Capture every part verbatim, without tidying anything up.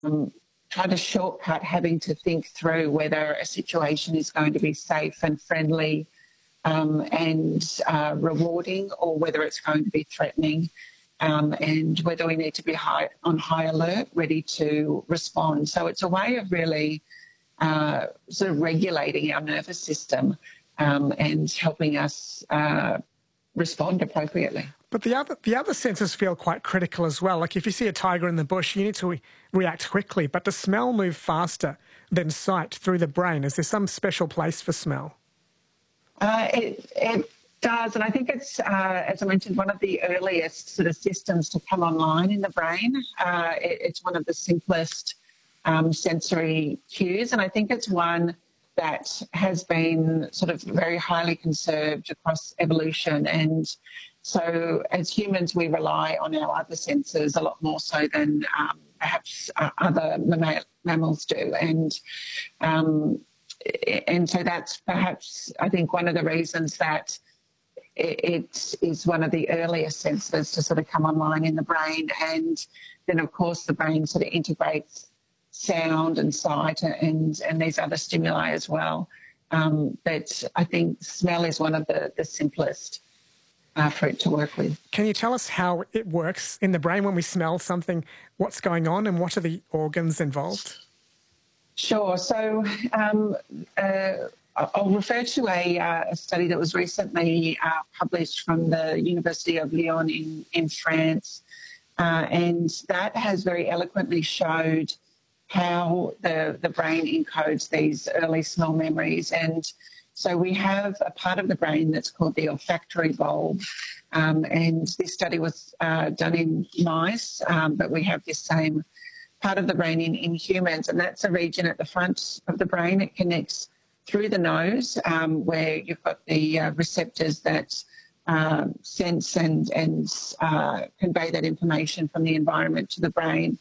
um, try to shortcut having to think through whether a situation is going to be safe and friendly um, and uh, rewarding, or whether it's going to be threatening, um, and whether we need to be high, on high alert, ready to respond. So it's a way of really uh, sort of regulating our nervous system um, and helping us uh, respond appropriately. But the other the other senses feel quite critical as well. Like if you see a tiger in the bush, you need to re- react quickly. But does smell move faster than sight through the brain? Is there some special place for smell? Uh, it, it does, and I think it's, uh, as I mentioned, one of the earliest sort of systems to come online in the brain. Uh, it, it's one of the simplest um, sensory cues, and I think it's one that has been sort of very highly conserved across evolution. And so as humans, we rely on our other senses a lot more so than um, perhaps uh, other mammal- mammals do. And um, and so that's perhaps, I think, one of the reasons that it is one of the earliest senses to sort of come online in the brain. And then, of course, the brain sort of integrates sound and sight and, and these other stimuli as well. Um, but I think smell is one of the, the simplest uh, for it to work with. Can you tell us how it works in the brain when we smell something? What's going on and what are the organs involved? Sure. So um, uh, I'll refer to a, uh, a study that was recently uh, published from the University of Lyon in, in France, uh, and that has very eloquently showed how the, the brain encodes these early smell memories. And so we have a part of the brain that's called the olfactory bulb, um, and this study was uh, done in mice, um, but we have this same part of the brain in, in humans, and that's a region at the front of the brain. It connects through the nose, um, where you've got the uh, receptors that uh, sense and, and uh, convey that information from the environment to the brain.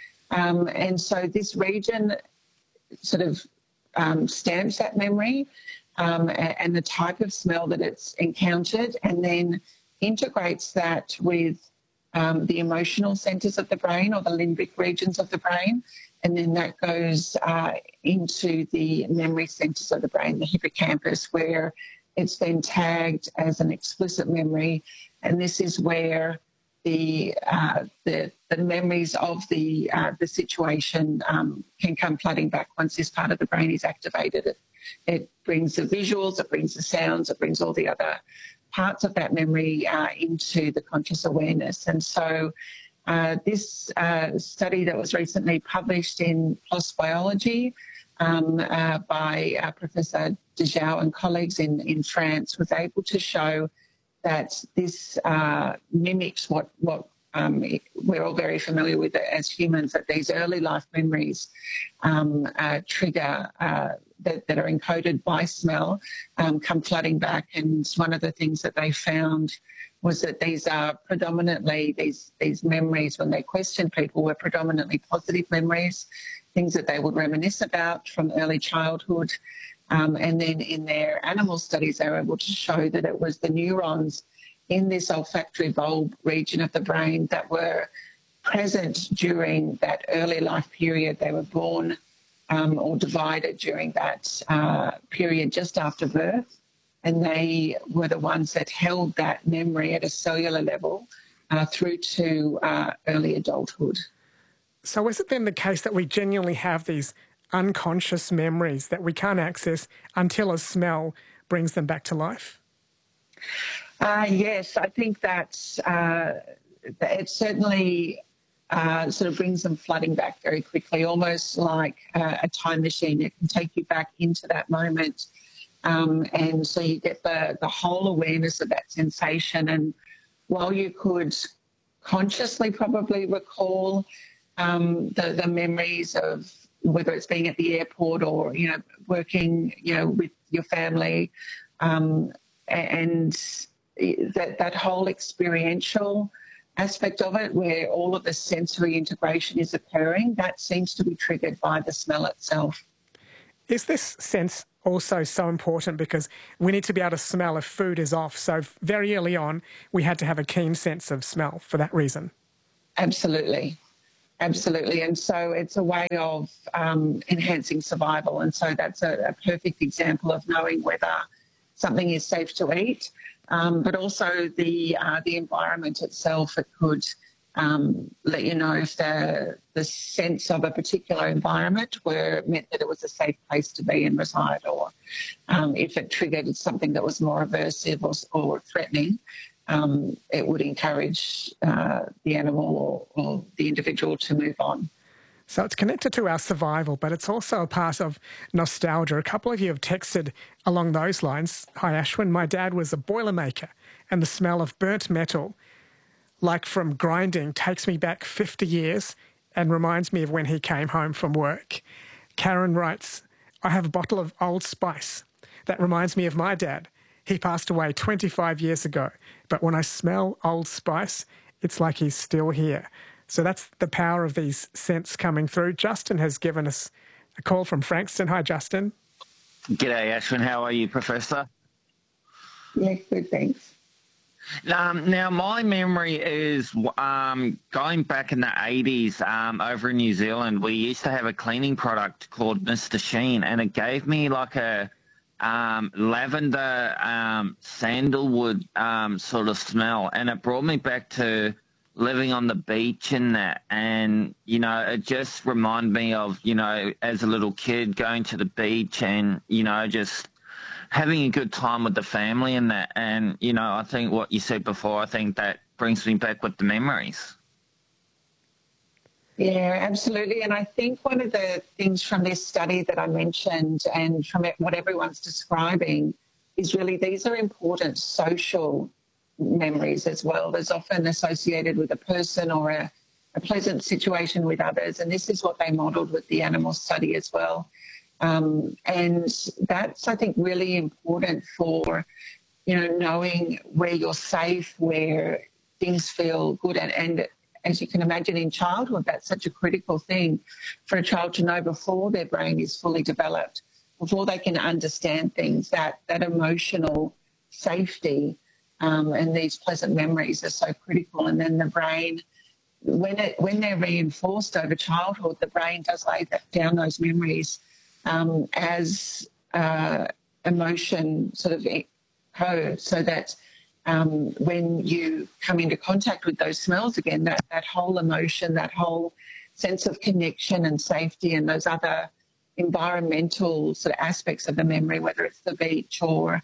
Um, and so this region sort of um, stamps that memory um, and, and the type of smell that it's encountered, and then integrates that with Um, the emotional centres of the brain, or the limbic regions of the brain, and then that goes uh, into the memory centres of the brain, the hippocampus, where it's then tagged as an explicit memory, and this is where the uh, the, the memories of the uh, the situation um, can come flooding back once this part of the brain is activated. It, it brings the visuals, it brings the sounds, it brings all the other parts of that memory uh, into the conscious awareness. And so uh, this uh, study that was recently published in PLOS Biology um, uh, by uh, Professor Dejau and colleagues in, in France was able to show that this uh, mimics what, what um, we're all very familiar with as humans, that these early life memories um, uh, trigger uh, that, that are encoded by smell um, come flooding back. And one of the things that they found was that these are predominantly, these, these memories, when they questioned people, were predominantly positive memories, things that they would reminisce about from early childhood. Um, and then in their animal studies, they were able to show that it was the neurons in this olfactory bulb region of the brain that were present during that early life period. They were born um, or divided during that uh, period just after birth, and they were the ones that held that memory at a cellular level uh, through to uh, early adulthood. So is it then the case that we genuinely have these unconscious memories that we can't access until a smell brings them back to life? Uh, yes, I think that's, uh, it certainly uh, sort of brings them flooding back very quickly, almost like uh, a time machine. It can take you back into that moment. Um, and so you get the, the whole awareness of that sensation. And while you could consciously probably recall um, the, the memories of whether it's being at the airport or, you know, working, you know, with your family, um, and that, that whole experiential aspect of it, where all of the sensory integration is occurring, that seems to be triggered by the smell itself. Is this sense also so important because we need to be able to smell if food is off? So very early on, we had to have a keen sense of smell for that reason. Absolutely. Absolutely. And so it's a way of um, enhancing survival. And so that's a, a perfect example of knowing whether something is safe to eat, um, but also the uh, the environment itself. It could um, let you know if the, the sense of a particular environment were meant that it was a safe place to be and reside, or um, if it triggered something that was more aversive or, or threatening. Um, it would encourage uh, the animal or, or the individual to move on. So it's connected to our survival, but it's also a part of nostalgia. A couple of you have texted along those lines. Hi, Ashwin. My dad was a boilermaker, and the smell of burnt metal, like from grinding, takes me back fifty years and reminds me of when he came home from work. Karen writes, I have a bottle of Old Spice. That reminds me of my dad. He passed away twenty-five years ago, but when I smell Old Spice, it's like he's still here. So that's the power of these scents coming through. Justin has given us a call from Frankston. Hi, Justin. G'day, Ashwin. How are you, Professor? Yeah, good, thanks. Um, now, my memory is um, going back in the eighties um, over in New Zealand, we used to have a cleaning product called Mister Sheen, and it gave me like a um, lavender um, sandalwood um, sort of smell, and it brought me back to living on the beach and that, and, you know, it just reminded me of, you know, as a little kid going to the beach and, you know, just having a good time with the family and that. And, you know, I think what you said before, I think that brings me back with the memories. Yeah, absolutely. And I think one of the things from this study that I mentioned and from it, what everyone's describing is really these are important social memories as well. There's often associated with a person or a, a pleasant situation with others. And this is what they modelled with the animal study as well. Um, and that's, I think, really important for, you know, knowing where you're safe, where things feel good. And, and as you can imagine, in childhood, that's such a critical thing for a child to know before their brain is fully developed, before they can understand things, that, that emotional safety um, and these pleasant memories are so critical. And then the brain, when it when they're reinforced over childhood, the brain does lay that, down those memories um, as uh, emotion sort of code, so that um, when you come into contact with those smells again, that, that whole emotion, that whole sense of connection and safety and those other environmental sort of aspects of the memory, whether it's the beach or,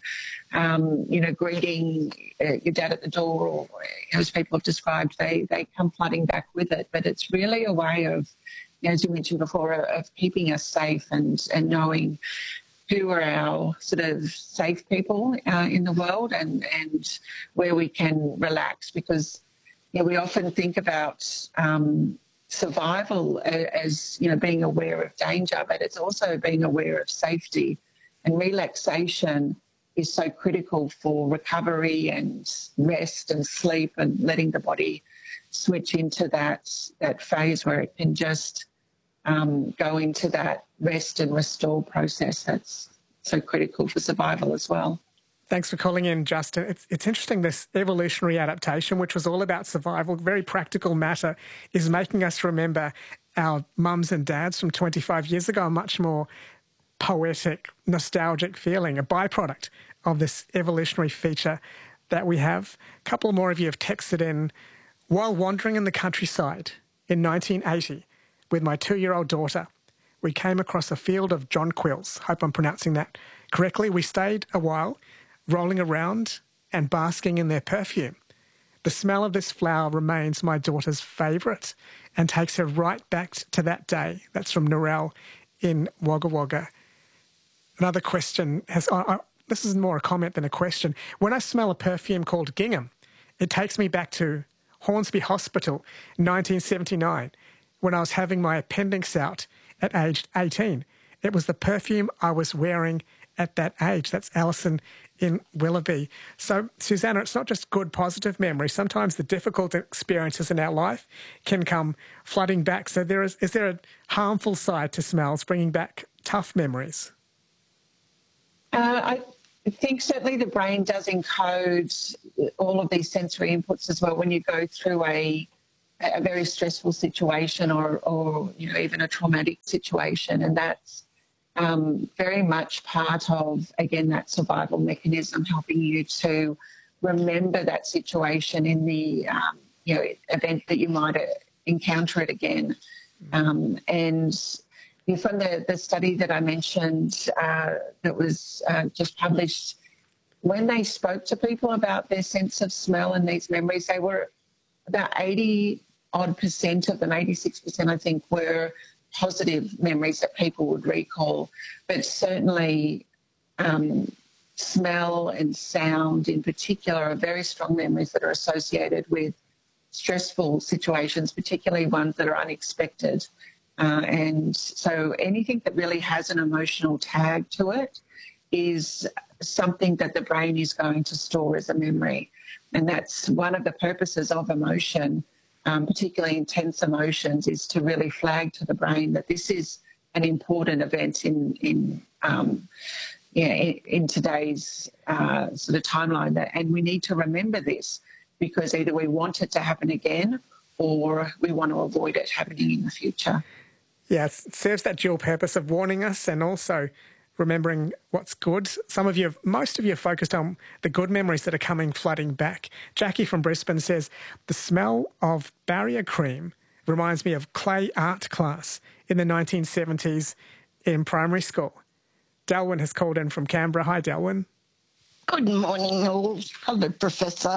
um, you know, greeting uh, your dad at the door, or as people have described, they, they come flooding back with it. But it's really a way of, as you mentioned before, of keeping us safe and, and knowing who are our sort of safe people uh, in the world, and, and where we can relax, because, you know, we often think about um, survival as, you know, being aware of danger, but it's also being aware of safety. And relaxation is so critical for recovery and rest and sleep, and letting the body switch into that, that phase where it can just um, go into that rest and restore process. That's so critical for survival as well. Thanks for calling in, Justin. It's, it's interesting, this evolutionary adaptation, which was all about survival, very practical matter, is making us remember our mums and dads from twenty-five years ago, a much more poetic, nostalgic feeling, a byproduct of this evolutionary feature that we have. A couple more of you have texted in. While wandering in the countryside in nineteen eighty with my two-year-old daughter, we came across a field of jonquils. Hope I'm pronouncing that correctly. We stayed a while, rolling around and basking in their perfume. The smell of this flower remains my daughter's favourite and takes her right back to that day. That's from Narelle in Wagga Wagga. Another question has, uh, uh, this is more a comment than a question. When I smell a perfume called gingham, it takes me back to Hornsby Hospital, nineteen seventy-nine, when I was having my appendix out at age eighteen. It was the perfume I was wearing at that age. That's Alison in Willoughby. So, Susanna, it's not just good, positive memories. Sometimes the difficult experiences in our life can come flooding back. So there is, is there a harmful side to smells, bringing back tough memories? Uh, I think certainly the brain does encode all of these sensory inputs as well when you go through a a very stressful situation or, or you know, even a traumatic situation. And that's um, very much part of, again, that survival mechanism, helping you to remember that situation in the, um, you know, event that you might encounter it again. Um, and you know, from the, the study that I mentioned uh, that was uh, just published, when they spoke to people about their sense of smell and these memories, they were about eighty odd percent of them, eighty-six percent I think, were positive memories that people would recall. But certainly um, smell and sound in particular are very strong memories that are associated with stressful situations, particularly ones that are unexpected. Uh, and so anything that really has an emotional tag to it is something that the brain is going to store as a memory. And that's one of the purposes of emotion, um, particularly intense emotions, is to really flag to the brain that this is an important event in in um, yeah, in, in today's uh, sort of timeline. That, and we need to remember this because either we want it to happen again or we want to avoid it happening in the future. Yeah, it serves that dual purpose of warning us and also remembering what's good. Some of you, most of you are focused on the good memories that are coming flooding back. Jackie from Brisbane says, the smell of barrier cream reminds me of clay art class in the nineteen seventies in primary school. Delwyn has called in from Canberra. Hi, Delwyn. Good morning, all. Hello, Professor.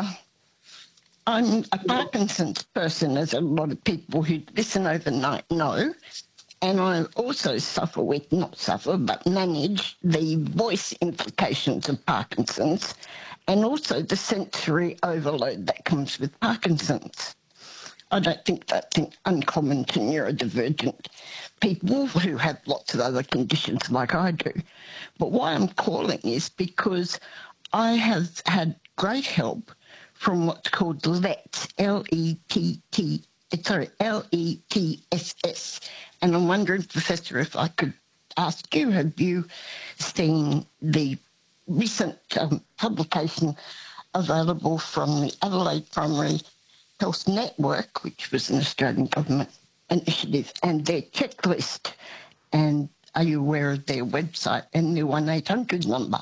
I'm a Parkinson's person, as a lot of people who listen overnight know. And I also suffer with, not suffer, but manage the voice implications of Parkinson's and also the sensory overload that comes with Parkinson's. I don't think that's uncommon to neurodivergent people who have lots of other conditions like I do. But why I'm calling is because I have had great help from what's called LETTS, L E T T, sorry, L E T S S. And I'm wondering, Professor, if I could ask you, have you seen the recent um, publication available from the Adelaide Primary Health Network, which was an Australian government initiative, and their checklist? And are you aware of their website and their one eight hundred number?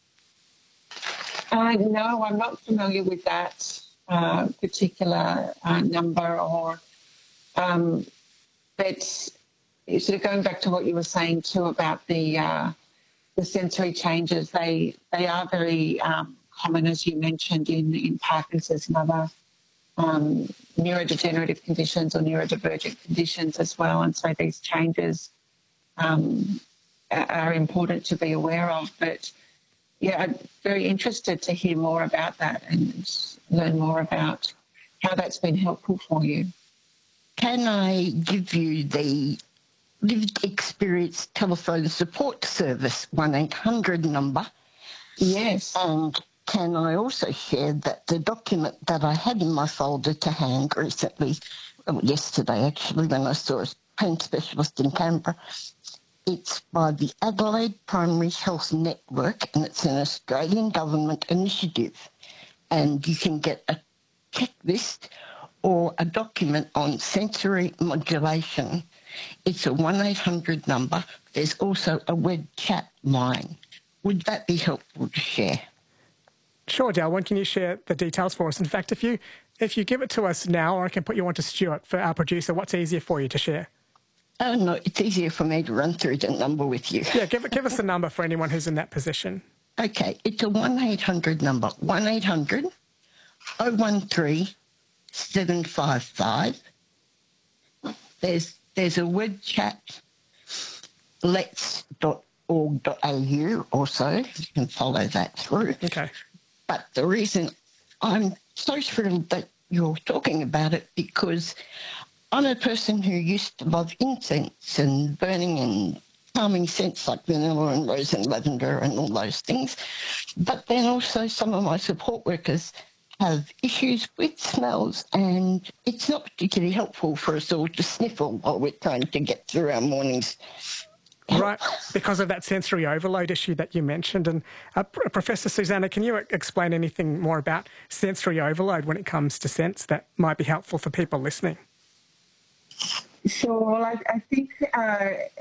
Uh, no, I'm not familiar with that uh, particular uh, number or... Um, but sort of going back to what you were saying too about the uh, the sensory changes, they they are very um, common, as you mentioned, in, in Parkinson's and other um, neurodegenerative conditions or neurodivergent conditions as well. And so these changes um, are important to be aware of. But yeah, I'm very interested to hear more about that and learn more about how that's been helpful for you. Can I give you the lived experience telephone support service one eight hundred number? Yes. And can I also share that the document that I had in my folder to hand recently, well, yesterday actually, when I saw a pain specialist in Canberra, it's by the Adelaide Primary Health Network, and it's an Australian government initiative. And you can get a checklist or a document on sensory modulation. It's a one eight hundred number. There's also a web chat line. Would that be helpful to share? Sure, Delwyn. Can you share the details for us? In fact, if you if you give it to us now, or I can put you on to Stuart for our producer, what's easier for you to share? Oh, no, it's easier for me to run through the number with you. Yeah, give, give us the number for anyone who's in that position. Okay, it's a one eight hundred number, one eight hundred oh one three seven five five. There's there's a web chat, letts dot org dot a u also. You can follow that through. Okay. But the reason I'm so thrilled that you're talking about it, because I'm a person who used to love incense and burning and calming scents like vanilla and rose and lavender and all those things. But then also some of my support workers have issues with smells, and it's not particularly helpful for us all to sniffle while we're trying to get through our mornings. Right, because of that sensory overload issue that you mentioned. And uh, Professor Susanna, can you explain anything more about sensory overload when it comes to scents that might be helpful for people listening? Sure. Well, I, I think uh,